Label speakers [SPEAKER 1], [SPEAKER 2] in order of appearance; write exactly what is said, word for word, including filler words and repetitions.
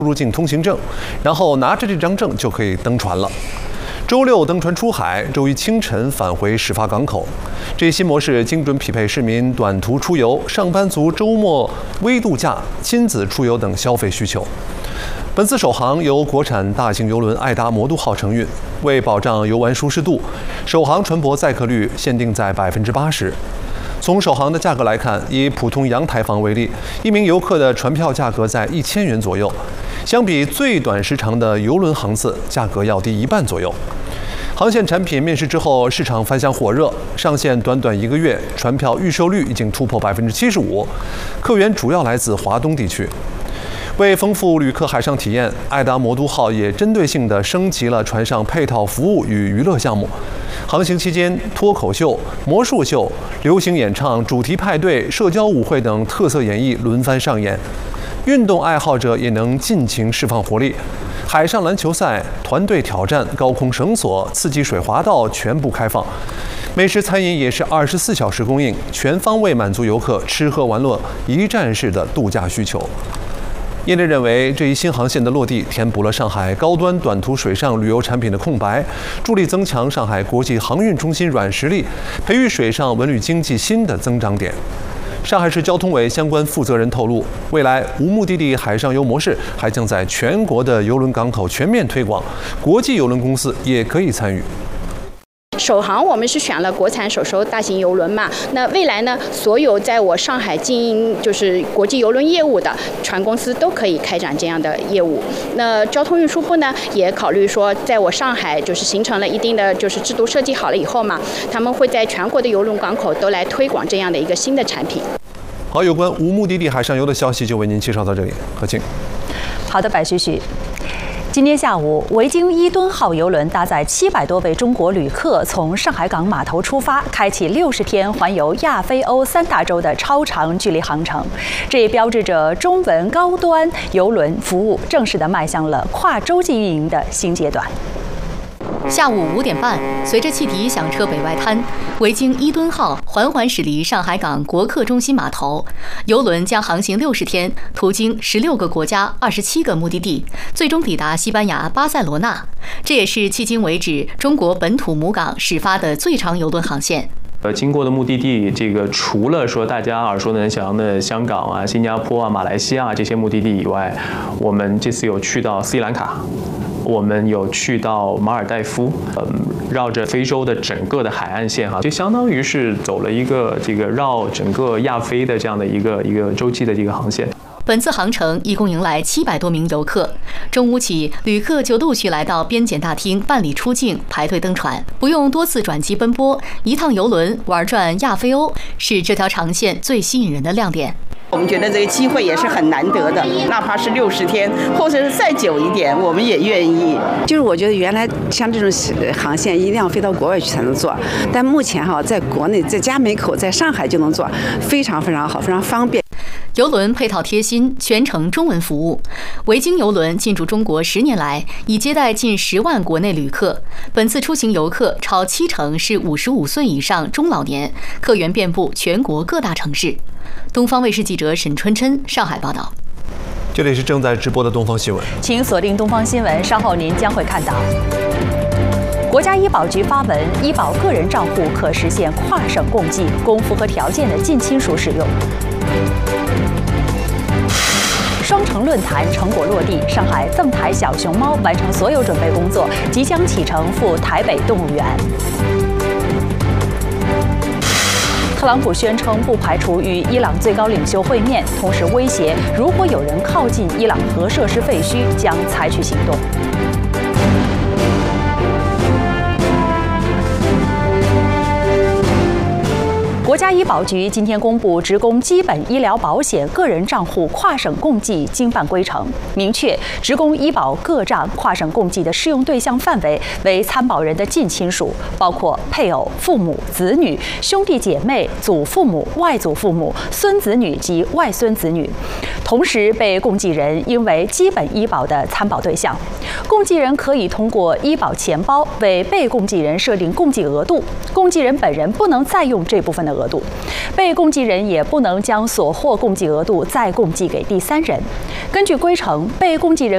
[SPEAKER 1] 入境通行证，然后拿着这张证就可以登船了。周六登船出海，周一清晨返回始发港口。这一新模式精准匹配市民短途出游、上班族周末微度假、亲子出游等消费需求。本次首航由国产大型邮轮爱达魔都号承运，为保障游玩舒适度，首航船舶载客率限定在百分之八十。从首航的价格来看，以普通阳台房为例，一名游客的船票价格在一千元左右，相比最短时长的邮轮航次，价格要低一半左右。航线产品面世之后，市场反响火热，上线短短一个月，船票预售率已经突破百分之七十五，客源主要来自华东地区。为丰富旅客海上体验，爱达魔都号也针对性地升级了船上配套服务与娱乐项目。航行期间，脱口秀、魔术秀、流行演唱、主题派对、社交舞会等特色演绎轮番上演，运动爱好者也能尽情释放活力。海上篮球赛、团队挑战、高空绳索、刺激水滑道全部开放。美食餐饮也是二十四小时供应，全方位满足游客吃喝玩乐一站式的度假需求。业内认为，这一新航线的落地填补了上海高端短途水上旅游产品的空白，助力增强上海国际航运中心软实力，培育水上文旅经济新的增长点。上海市交通委相关负责人透露，未来无目的地海上游模式还将在全国的邮轮港口全面推广，国际邮轮公司也可以参与。
[SPEAKER 2] 首航我们是选了国产首艘大型邮轮嘛，那未来呢，所有在我上海经营就是国际邮轮业务的船公司都可以开展这样的业务。那交通运输部呢，也考虑说，在我上海就是形成了一定的就是制度设计好了以后嘛，他们会在全国的邮轮港口都来推广这样的一个新的产品。
[SPEAKER 1] 好，有关无目的地海上游的消息就为您介绍到这里，何庆。
[SPEAKER 3] 好的，白旭旭。今天下午，维京伊敦号邮轮搭载七百多位中国旅客从上海港码头出发，开启六十天环游亚非欧三大洲的超长距离航程。这也标志着中文高端邮轮服务正式的迈向了跨洲际运营的新阶段。
[SPEAKER 4] 下午五点半，随着汽笛响彻北外滩，维京伊敦号缓缓驶离上海港国客中心码头。邮轮将航行六十天，途经十六个国家、二十七个目的地，最终抵达西班牙巴塞罗那。这也是迄今为止中国本土母港始发的最长邮轮航线。
[SPEAKER 5] 呃，经过的目的地，这个除了说大家耳熟能详的香港啊、新加坡啊、马来西亚这些目的地以外，我们这次有去到斯里兰卡。我们有去到马尔代夫，嗯，绕着非洲的整个的海岸线哈，就相当于是走了一个这个绕整个亚非的这样的一个一个洲际的这个航线。
[SPEAKER 4] 本次航程一共迎来七百多名游客。中午起，旅客就陆续来到边检大厅办理出境、排队登船，不用多次转机奔波，一趟邮轮玩转亚非欧，是这条长线最吸引人的亮点。
[SPEAKER 6] 我们觉得这个机会也是很难得的，哪怕是六十天，或者是再久一点，我们也愿意。
[SPEAKER 7] 就是我觉得原来像这种航线一定要飞到国外去才能做，但目前哈，在国内在家门口，在上海就能做，非常非常好，非常方便。
[SPEAKER 4] 邮轮配套贴心，全程中文服务。维京邮轮进驻中国十年来，已接待近十万国内旅客。本次出行游客超七成是五十五岁以上中老年，客源遍布全国各大城市。东方卫视记者沈春琛上海报道。
[SPEAKER 1] 这里是正在直播的东方新闻，
[SPEAKER 3] 请锁定东方新闻，稍后您将会看到。国家医保局发文，医保个人账户可实现跨省共计，供符合条件的近亲属使用。双城论坛成果落地，上海赠台小熊猫完成所有准备工作，即将启程赴台北动物园。特朗普宣称不排除与伊朗最高领袖会面，同时威胁如果有人靠近伊朗核设施废墟，将采取行动。国家医保局今天公布职工基本医疗保险个人账户跨省共计经办规程，明确职工医保个账跨省共计的适用对象范围为参保人的近亲属，包括配偶、父母、子女、兄弟姐妹、祖父母、外祖父母、孙子女及外孙子女。同时，被共计人应为基本医保的参保对象。共计人可以通过医保钱包为被共计人设定共计额度，共计人本人不能再用这部分的额度，被共计人也不能将所获共计额度再共计给第三人。根据规程，被共计人